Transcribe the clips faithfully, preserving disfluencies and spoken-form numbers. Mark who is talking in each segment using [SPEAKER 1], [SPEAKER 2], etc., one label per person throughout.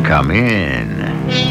[SPEAKER 1] Come in.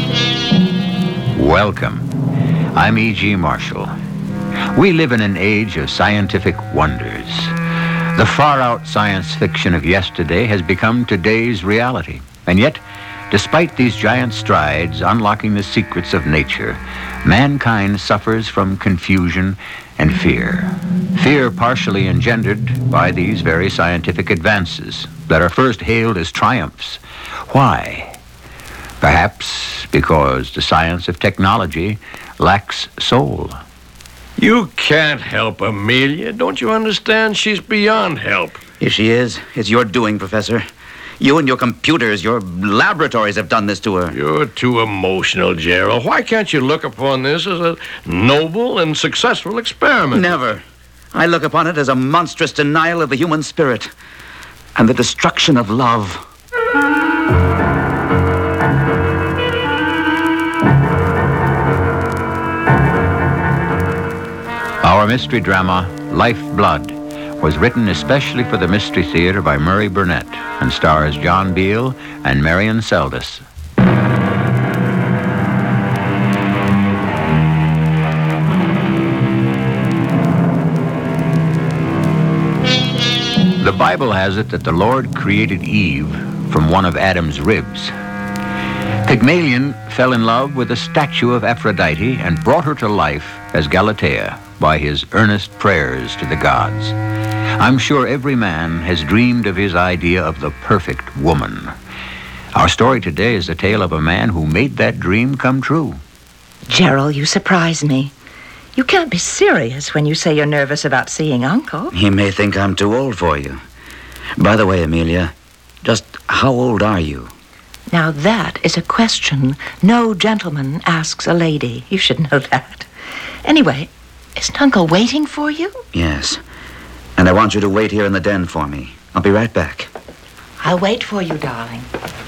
[SPEAKER 1] Welcome. I'm E G. Marshall. We live in an age of scientific wonders. The far-out science fiction of yesterday has become today's reality. And yet, despite these giant strides unlocking the secrets of nature, mankind suffers from confusion and fear. Fear partially engendered by these very scientific advances that are first hailed as triumphs. Why? Perhaps because the science of technology lacks soul.
[SPEAKER 2] You can't help Amelia. Don't you understand? She's beyond help.
[SPEAKER 3] Here she is. It's your doing, Professor. You and your computers, your laboratories have done this to her.
[SPEAKER 2] You're too emotional, Gerald. Why can't you look upon this as a noble and successful experiment?
[SPEAKER 3] Never. I look upon it as a monstrous denial of the human spirit and the destruction of love.
[SPEAKER 1] Our mystery drama, Life Blood, was written especially for the Mystery Theater by Murray Burnett and stars John Beal and Marion Seldes. The Bible has it that the Lord created Eve from one of Adam's ribs. Pygmalion fell in love with a statue of Aphrodite and brought her to life as Galatea by his earnest prayers to the gods. I'm sure every man has dreamed of his idea of the perfect woman. Our story today is the tale of a man who made that dream come true.
[SPEAKER 4] Gerald, you surprise me. You can't be serious when you say you're nervous about seeing Uncle.
[SPEAKER 3] He may think I'm too old for you. By the way, Amelia, just how old are you?
[SPEAKER 4] Now that is a question no gentleman asks a lady. You should know that. Anyway, isn't Uncle waiting for you?
[SPEAKER 3] Yes. And I want you to wait here in the den for me. I'll be right back.
[SPEAKER 4] I'll wait for you, darling.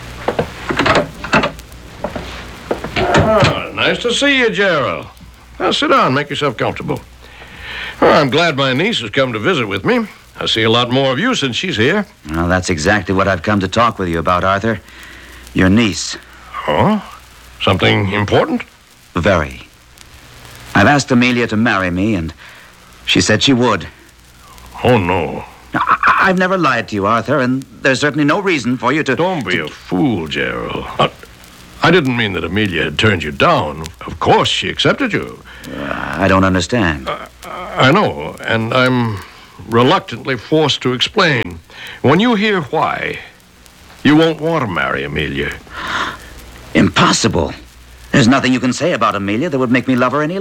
[SPEAKER 2] Oh, nice to see you, Gerald. Now, sit down. Make yourself comfortable. Well, I'm glad my niece has come to visit with me. I see a lot more of you since she's here.
[SPEAKER 3] Well, that's exactly what I've come to talk with you about, Arthur. Your niece.
[SPEAKER 2] Oh? Something important?
[SPEAKER 3] Very. I've asked Amelia to marry me, and she said she would.
[SPEAKER 2] Oh, no.
[SPEAKER 3] Now, I- I've never lied to you, Arthur, and there's certainly no reason for you to...
[SPEAKER 2] Don't be
[SPEAKER 3] to...
[SPEAKER 2] a fool, Gerald. I, I didn't mean that Amelia had turned you down. Of course, she accepted you.
[SPEAKER 3] Uh, I don't understand.
[SPEAKER 2] Uh, I know, and I'm reluctantly forced to explain. When you hear why, you won't want to marry Amelia.
[SPEAKER 3] Impossible. There's nothing you can say about Amelia that would make me love her any